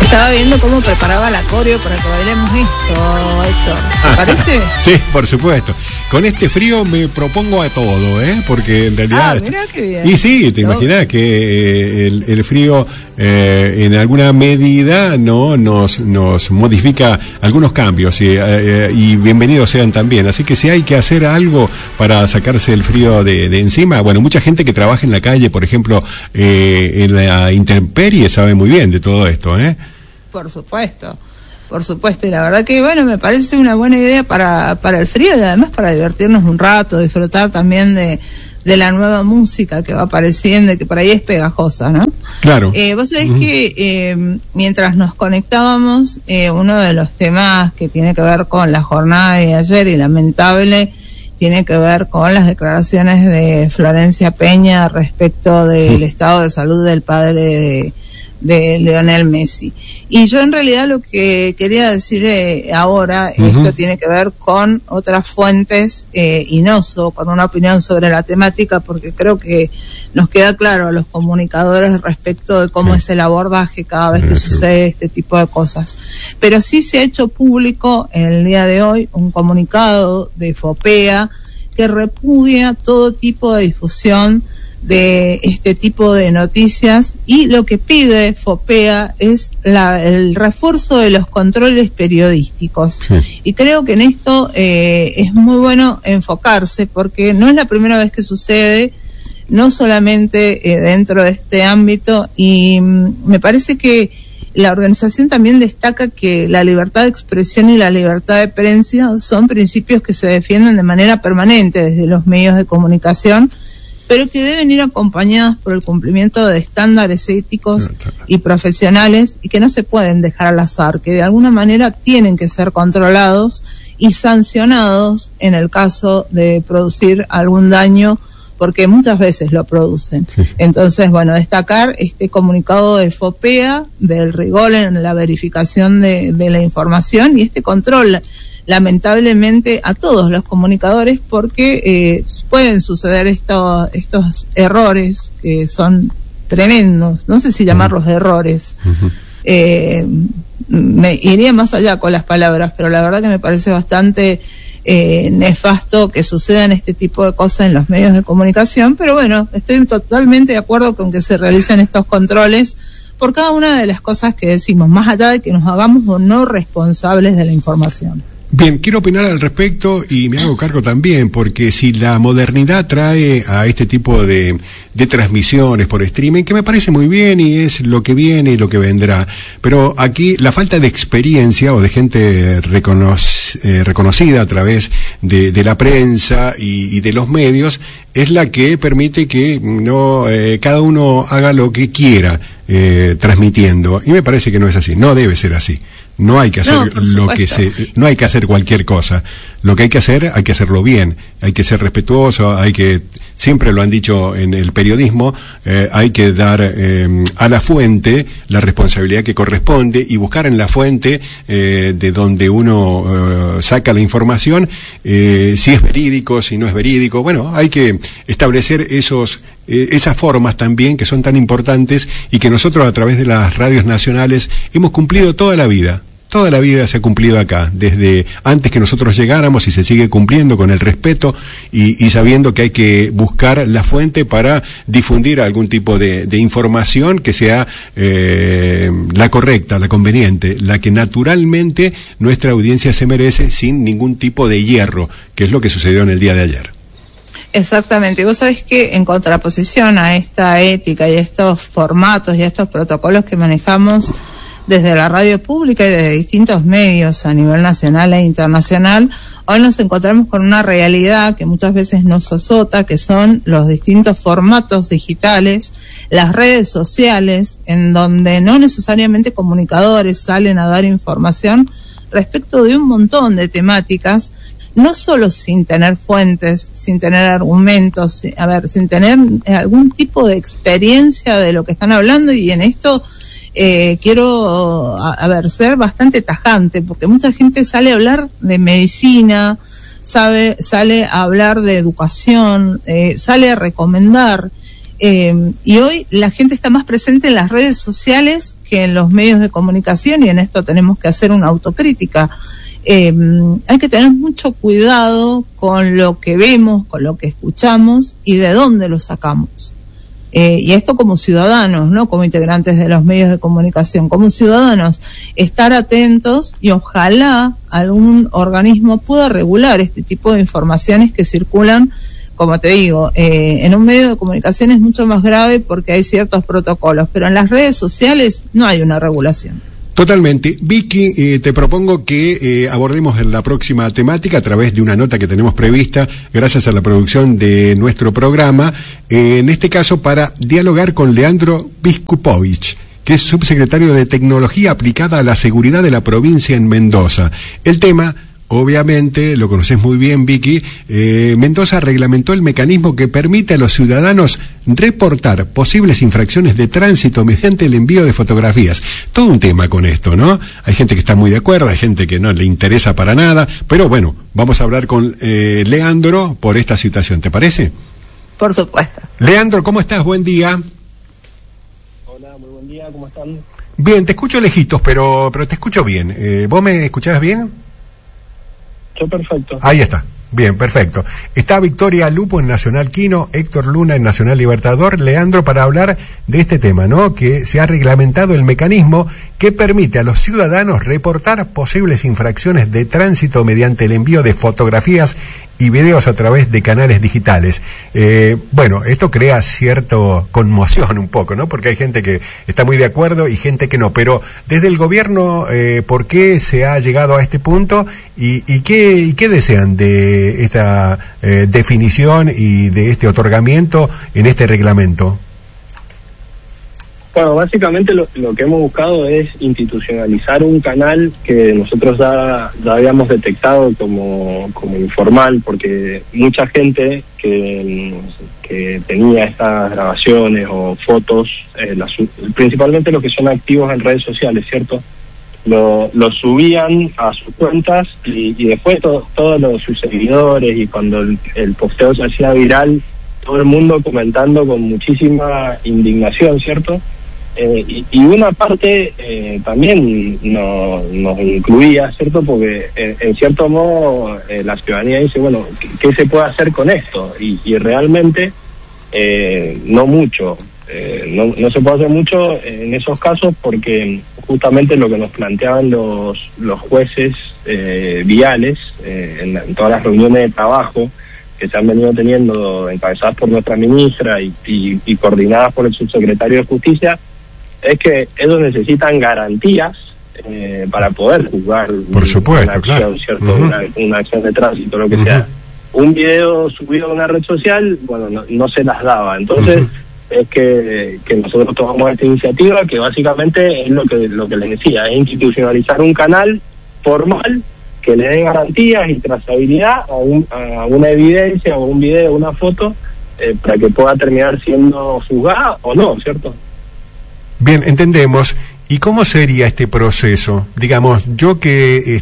Estaba viendo cómo preparaba la coreo para que bailemos esto, Héctor. ¿Te parece? Sí, por supuesto. Con este frío me propongo a todo, porque en realidad... mirá qué bien. Y sí, te imaginas que el frío en alguna medida no nos modifica algunos cambios y bienvenidos sean también. Así que si hay que hacer algo para sacarse el frío de encima, bueno, mucha gente que trabaja en la calle, por ejemplo, en la intemperie, sabe muy bien de todo esto, Por supuesto, y la verdad que bueno, me parece una buena idea para el frío y además para divertirnos un rato, disfrutar también de la nueva música que va apareciendo y que por ahí es pegajosa, ¿no? Claro. Vos sabés que mientras nos conectábamos, uno de los temas que tiene que ver con la jornada de ayer y lamentable tiene que ver con las declaraciones de Florencia Peña respecto del estado de salud del padre de Lionel Messi. Y yo en realidad lo que quería decir ahora, esto tiene que ver con otras fuentes y no con una opinión sobre la temática, porque creo que nos queda claro a los comunicadores respecto de cómo es el abordaje cada vez que sucede este tipo de cosas. Pero sí se ha hecho público en el día de hoy un comunicado de FOPEA que repudia todo tipo de difusión de este tipo de noticias, y lo que pide FOPEA es el refuerzo de los controles periodísticos. Y creo que en esto es muy bueno enfocarse, porque no es la primera vez que sucede, no solamente dentro de este ámbito, y me parece que la organización también destaca que la libertad de expresión y la libertad de prensa son principios que se defienden de manera permanente desde los medios de comunicación, pero que deben ir acompañados por el cumplimiento de estándares éticos y profesionales, y que no se pueden dejar al azar, que de alguna manera tienen que ser controlados y sancionados en el caso de producir algún daño, porque muchas veces lo producen. Entonces, bueno, destacar este comunicado de FOPEA, del rigor en la verificación de la información y este control, lamentablemente, a todos los comunicadores, porque pueden suceder estos errores que son tremendos, no sé si llamarlos errores. Me iría más allá con las palabras, pero la verdad que me parece bastante nefasto que sucedan este tipo de cosas en los medios de comunicación, pero bueno, estoy totalmente de acuerdo con que se realicen estos controles por cada una de las cosas que decimos, más allá de que nos hagamos o no responsables de la información. Bien, quiero opinar al respecto y me hago cargo también, porque si la modernidad trae a este tipo de transmisiones por streaming, que me parece muy bien y es lo que viene y lo que vendrá, pero aquí la falta de experiencia o de gente reconocida a través de la prensa y de los medios es la que permite que cada uno haga lo que quiera transmitiendo, y me parece que no es así, no debe ser así. No hay que hacer no hay que hacer cualquier cosa. Lo que hay que hacerlo bien, hay que ser respetuoso, siempre lo han dicho en el periodismo, hay que dar a la fuente la responsabilidad que corresponde y buscar en la fuente de donde uno saca la información, si es verídico, si no es verídico. Bueno, hay que establecer esas formas también que son tan importantes y que nosotros a través de las radios nacionales hemos cumplido toda la vida. Toda la vida se ha cumplido acá, desde antes que nosotros llegáramos, y se sigue cumpliendo con el respeto y sabiendo que hay que buscar la fuente para difundir algún tipo de información que sea la correcta, la conveniente, la que naturalmente nuestra audiencia se merece, sin ningún tipo de hierro, que es lo que sucedió en el día de ayer. Exactamente. Vos sabés que en contraposición a esta ética y a estos formatos y a estos protocolos que manejamos desde la radio pública y desde distintos medios a nivel nacional e internacional, hoy nos encontramos con una realidad que muchas veces nos azota, que son los distintos formatos digitales, las redes sociales, en donde no necesariamente comunicadores salen a dar información respecto de un montón de temáticas, no solo sin tener fuentes, sin tener argumentos, sin tener algún tipo de experiencia de lo que están hablando, y en esto quiero ser bastante tajante, porque mucha gente sale a hablar de medicina, sale a hablar de educación, sale a recomendar, Y hoy la gente está más presente en las redes sociales que en los medios de comunicación, y en esto tenemos que hacer una autocrítica. Hay que tener mucho cuidado con lo que vemos, con lo que escuchamos y de dónde lo sacamos. Y esto como ciudadanos, no como integrantes de los medios de comunicación, como ciudadanos, estar atentos, y ojalá algún organismo pueda regular este tipo de informaciones que circulan. Como te digo, en un medio de comunicación es mucho más grave porque hay ciertos protocolos, pero en las redes sociales no hay una regulación. Totalmente. Vicky, te propongo que abordemos en la próxima temática a través de una nota que tenemos prevista gracias a la producción de nuestro programa, en este caso para dialogar con Leandro Biskupovich, que es subsecretario de Tecnología Aplicada a la Seguridad de la provincia en Mendoza. El tema, obviamente, lo conoces muy bien, Vicky. Mendoza reglamentó el mecanismo que permite a los ciudadanos reportar posibles infracciones de tránsito mediante el envío de fotografías. Todo un tema con esto, ¿no? Hay gente que está muy de acuerdo, hay gente que no le interesa para nada, pero bueno, vamos a hablar con Leandro por esta situación, ¿te parece? Por supuesto. Leandro, ¿cómo estás? Buen día. Hola, muy buen día, ¿cómo están? Bien, te escucho lejitos, pero te escucho bien. ¿Vos me escuchás bien? Yo perfecto. Ahí está. Bien, perfecto. Está Victoria Lupo en Nacional Quino, Héctor Luna en Nacional Libertador, Leandro, para hablar de este tema, ¿no? Que se ha reglamentado el mecanismo que permite a los ciudadanos reportar posibles infracciones de tránsito mediante el envío de fotografías y videos a través de canales digitales. Bueno, esto crea cierta conmoción un poco, ¿no? Porque hay gente que está muy de acuerdo y gente que no. Pero desde el gobierno, ¿por qué se ha llegado a este punto? ¿Y qué desean de esta definición y de este otorgamiento en este reglamento? Bueno, básicamente lo que hemos buscado es institucionalizar un canal que nosotros ya habíamos detectado como informal, porque mucha gente que tenía estas grabaciones o fotos, principalmente los que son activos en redes sociales, ¿cierto? Lo subían a sus cuentas y después todos sus seguidores, y cuando el posteo se hacía viral, todo el mundo comentando con muchísima indignación, ¿cierto? Y una parte también nos incluía, ¿cierto? Porque en cierto modo la ciudadanía dice, bueno, ¿qué se puede hacer con esto? Y realmente no mucho, no se puede hacer mucho en esos casos, porque justamente lo que nos planteaban los jueces viales en todas las reuniones de trabajo que se han venido teniendo, encabezadas por nuestra ministra y coordinadas por el subsecretario de Justicia, es que ellos necesitan garantías para poder juzgar por supuesto, una acción, claro. ¿cierto? Una acción de tránsito, lo que sea. Un video subido a una red social, bueno, no se las daba. Entonces, es que nosotros tomamos esta iniciativa, que básicamente es lo que les decía, es institucionalizar un canal formal que le dé garantías y trazabilidad a una evidencia o un video, una foto, para que pueda terminar siendo juzgada o no, ¿cierto? Bien, entendemos. ¿Y cómo sería este proceso? Digamos, yo que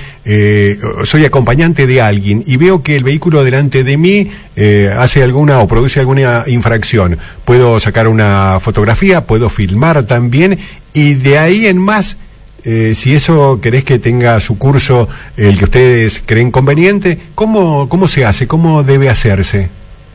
soy acompañante de alguien y veo que el vehículo delante de mí hace alguna o produce alguna infracción. Puedo sacar una fotografía, puedo filmar también, y de ahí en más, si eso querés que tenga su curso, el que ustedes creen conveniente, ¿cómo se hace? ¿Cómo debe hacerse?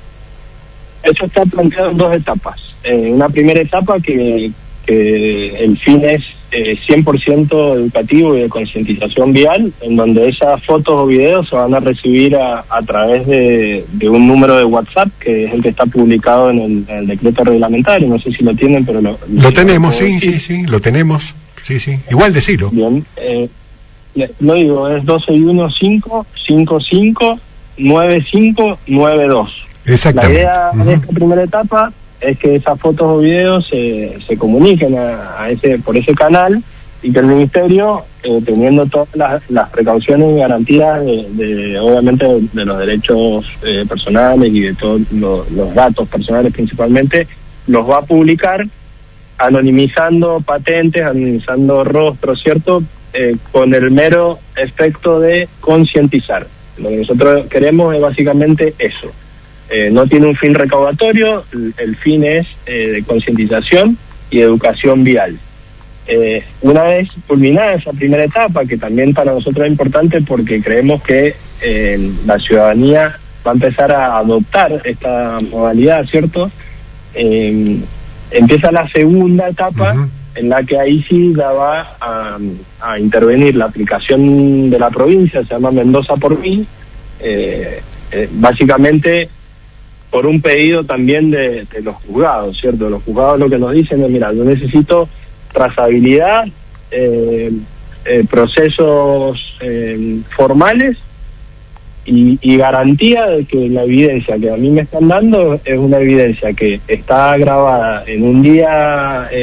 Eso está planteado en dos etapas. Una primera etapa que el fin es 100% educativo y de concientización vial, en donde esas fotos o videos se van a recibir a través de un número de WhatsApp, que es el que está publicado en el decreto reglamentario. No sé si lo tienen, pero lo tenemos, sí, lo tenemos. Sí. Igual decirlo. Bien, lo digo, es 1215559592. Exactamente. La idea de esta primera etapa es que esas fotos o videos se comuniquen por ese canal, y que el Ministerio, teniendo todas las precauciones y garantías obviamente de los derechos personales y de todos los datos personales principalmente, los va a publicar anonimizando patentes, anonimizando rostros, ¿cierto? Con el mero efecto de concientizar. Lo que nosotros queremos es básicamente eso. no tiene un fin recaudatorio, el fin es de concientización y educación vial. Una vez culminada esa primera etapa, que también para nosotros es importante porque creemos que la ciudadanía va a empezar a adoptar esta modalidad, ¿cierto? Empieza la segunda etapa, en la que ahí sí ya va a intervenir la aplicación de la provincia, se llama Mendoza por Mí, básicamente por un pedido también de los juzgados, ¿cierto? Los juzgados lo que nos dicen es, mira, yo necesito trazabilidad, procesos formales y garantía de que la evidencia que a mí me están dando es una evidencia que está grabada en un día